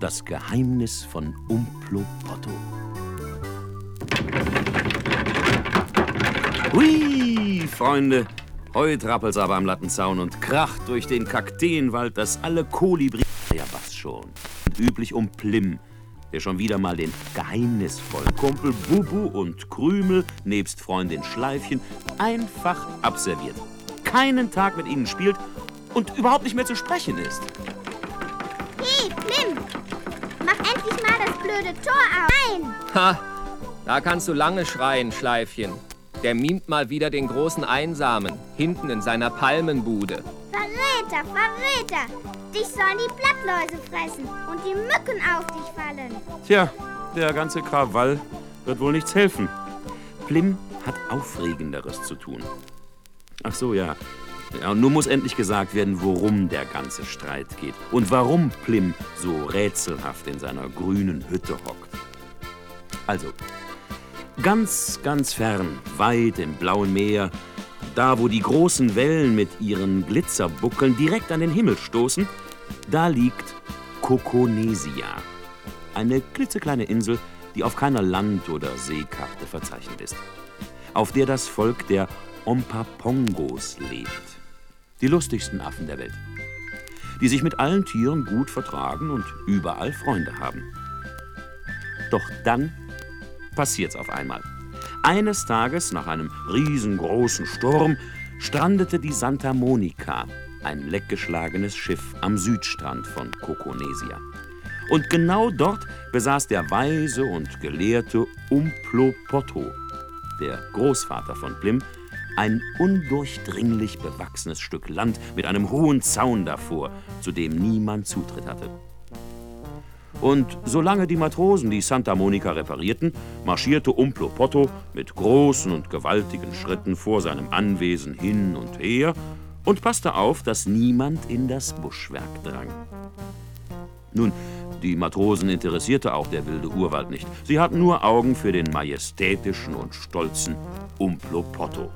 Das Geheimnis von Umplopotto. Hui, Freunde, heute rappelt's aber am Lattenzaun und kracht durch den Kakteenwald, dass alle Kolibri... Ja, was schon. Üblich um Plim, der schon wieder mal den geheimnisvollen Kumpel Bubu und Krümel nebst Freundin Schleifchen einfach abserviert. Keinen Tag mit ihnen spielt und überhaupt nicht mehr zu sprechen ist. Hey, Plim! Mach endlich mal das blöde Tor auf! Nein! Ha! Da kannst du lange schreien, Schleifchen. Der mimt mal wieder den großen Einsamen, hinten in seiner Palmenbude. Verräter, Verräter! Dich sollen die Blattläuse fressen und die Mücken auf dich fallen. Tja, der ganze Krawall wird wohl nichts helfen. Plim hat Aufregenderes zu tun. Ach so, ja. Ja, und nun muss endlich gesagt werden, worum der ganze Streit geht. Und warum Plim so rätselhaft in seiner grünen Hütte hockt. Also, ganz, ganz fern, weit im blauen Meer, da wo die großen Wellen mit ihren Glitzerbuckeln direkt an den Himmel stoßen, da liegt Kokonesia. Eine klitzekleine Insel, die auf keiner Land- oder Seekarte verzeichnet ist. Auf der das Volk der Ompapongos lebt. Die lustigsten Affen der Welt. Die sich mit allen Tieren gut vertragen und überall Freunde haben. Doch dann passiert's auf einmal. Eines Tages, nach einem riesengroßen Sturm, strandete die Santa Monica, ein leckgeschlagenes Schiff am Südstrand von Kokonesia. Und genau dort besaß der weise und gelehrte Umplopotto, der Großvater von Plim, ein undurchdringlich bewachsenes Stück Land mit einem hohen Zaun davor, zu dem niemand Zutritt hatte. Und solange die Matrosen die Santa Monica reparierten, marschierte Umplopotto mit großen und gewaltigen Schritten vor seinem Anwesen hin und her und passte auf, dass niemand in das Buschwerk drang. Nun, die Matrosen interessierte auch der wilde Urwald nicht. Sie hatten nur Augen für den majestätischen und stolzen Umplopotto.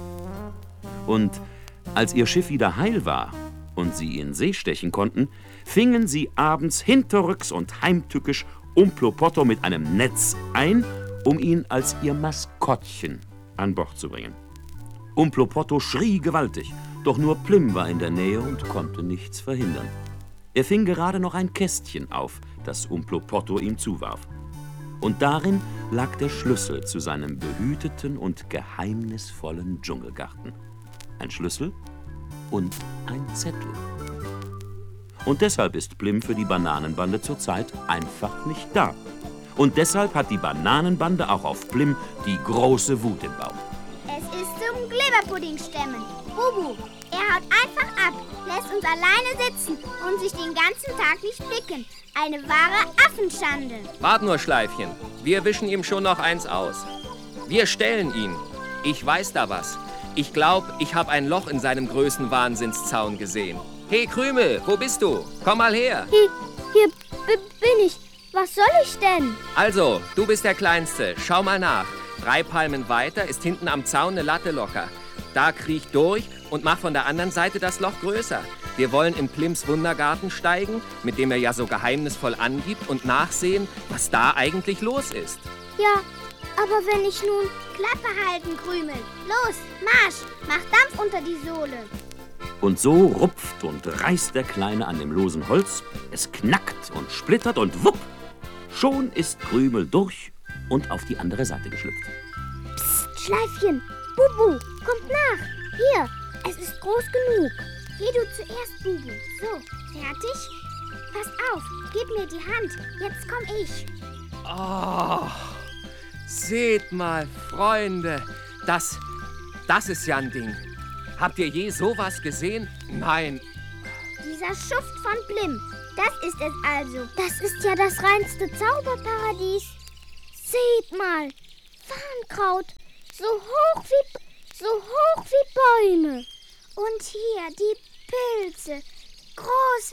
Und als ihr Schiff wieder heil war und sie in See stechen konnten, fingen sie abends hinterrücks und heimtückisch Umplopotto mit einem Netz ein, um ihn als ihr Maskottchen an Bord zu bringen. Umplopotto schrie gewaltig, doch nur Plim war in der Nähe und konnte nichts verhindern. Er fing gerade noch ein Kästchen auf, das Umplopotto ihm zuwarf. Und darin lag der Schlüssel zu seinem behüteten und geheimnisvollen Dschungelgarten. Ein Schlüssel und ein Zettel. Und deshalb ist Plim für die Bananenbande zurzeit einfach nicht da. Und deshalb hat die Bananenbande auch auf Plim die große Wut im Bauch. Es ist zum Glibberpudding stemmen. Bubu, er haut einfach ab, lässt uns alleine sitzen und sich den ganzen Tag nicht blicken. Eine wahre Affenschande. Wart nur, Schleifchen. Wir wischen ihm schon noch eins aus. Wir stellen ihn. Ich weiß da was. Ich glaube, ich habe ein Loch in seinem Größenwahnsinnszaun gesehen. Hey, Krümel, wo bist du? Komm mal her. Hier bin ich. Was soll ich denn? Also, du bist der Kleinste. Schau mal nach. 3 Palmen weiter ist hinten am Zaun eine Latte locker. Da kriech durch und mach von der anderen Seite das Loch größer. Wir wollen in Plims Wundergarten steigen, mit dem er ja so geheimnisvoll angibt, und nachsehen, was da eigentlich los ist. Ja, aber wenn ich nun... Klappe halten, Krümel. Los, Marsch. Mach Dampf unter die Sohle. Und so rupft und reißt der Kleine an dem losen Holz, es knackt und splittert und wupp, schon ist Krümel durch und auf die andere Seite geschlüpft. Psst, Schleifchen. Bubu, kommt nach. Hier, es ist groß genug. Geh du zuerst, Bubu. So, fertig? Pass auf, gib mir die Hand. Jetzt komm ich. Oh, seht mal, Freunde, das ist ja ein Ding. Habt ihr je sowas gesehen? Nein. Dieser Schuft von Plim, das ist es also. Das ist ja das reinste Zauberparadies. Seht mal, Farnkraut, so hoch wie Bäume. Und hier die Pilze, groß